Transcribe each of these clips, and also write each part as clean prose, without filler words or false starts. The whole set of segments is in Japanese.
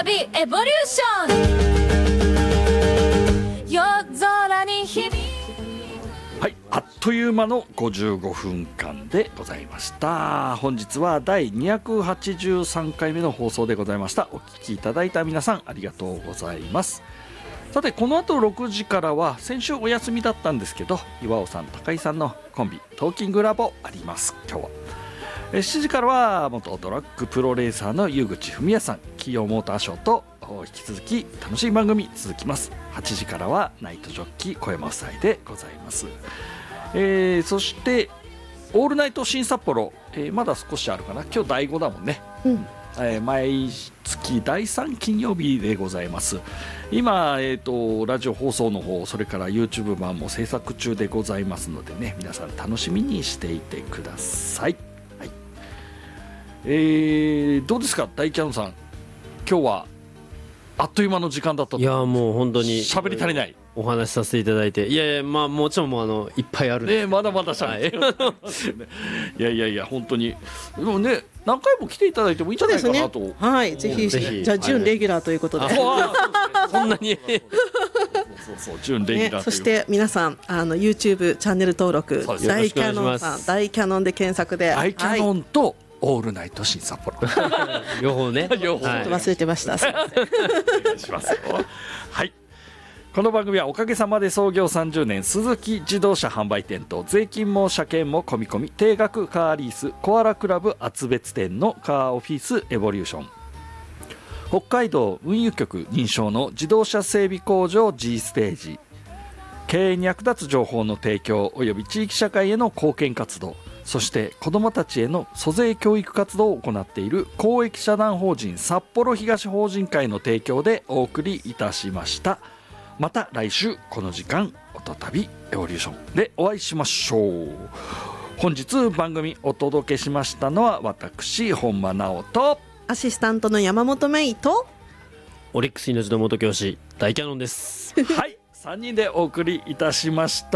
エボリューション夜空に響く。 はい、あっという間の55分間でございました。本日は第283回目の放送でございました。お聞きいただいた皆さんありがとうございます。さてこの後6時からは先週お休みだったんですけど、岩尾さん高井さんのコンビトーキングラボあります。今日は7時からは元トラックプロレーサーの湯口文也さん、企業モーターショーと引き続き楽しい番組続きます。8時からはナイトジョッキー小山夫妻でございます。そしてオールナイト新札幌、まだ少しあるかな。今日第5だもんね、毎月第3金曜日でございます。今、ラジオ放送の方、それから YouTube 版も制作中でございますのでね、皆さん楽しみにしていてください。はい、どうですか大キャノンさん、今日はあっという間の時間だったと。 いやもう本当に喋り足りないお話しさせていただいて、いやいやまあもちろんもういっぱいあるね、まだまだ喋って、はい、いや本当にでもね、何回も来ていただいてもいいんじゃないかなと、ね、 はい、ぜひじゃあ準レギュラーということで、 そんなにそう準レギュラーという、 そして皆さんYouTube チャンネル登録、大キャノンさん、大キャノンで検索で、 大キャノンと、オールナイト新札幌両方ね、 両方、忘れてました。お願いしますよ。はい、この番組はおかげさまで創業30年鈴木自動車販売店と税金も車検も込み込み定額カーリースコアラクラブ厚別店のカーオフィスエボリューション、北海道運輸局認証の自動車整備工場 G ステージ、経営に役立つ情報の提供および地域社会への貢献活動、そして子どもたちへの租税教育活動を行っている公益社団法人札幌東法人会の提供でお送りいたしました。また来週この時間音旅エボリューションでお会いしましょう。本日番組お届けしましたのは私本間直人、 アシスタントの山本芽衣とオリックス命の元教師大キャノンですはい、3人でお送りいたしました。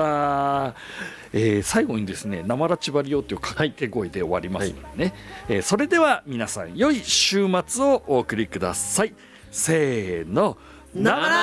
最後にですね、なまらちばりよっていう掛け声で終わりますのでね、それでは皆さん良い週末をお送りください。せーの、なまら